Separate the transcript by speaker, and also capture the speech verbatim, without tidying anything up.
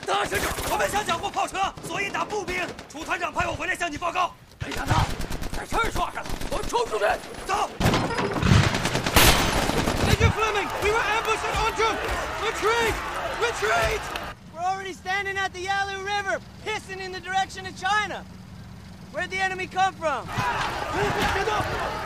Speaker 1: 大使长，我们想缴获炮车，所以打步兵。楚团长派我回来向你报告。没想到，在这儿撞上了。我们冲出去，走。Major Fleming, we were ambushed at Onjum. Retreat! Retreat!
Speaker 2: We're already standing at the Yalu River, pissing in the direction of China. Where'd the enemy come from?
Speaker 1: 别动！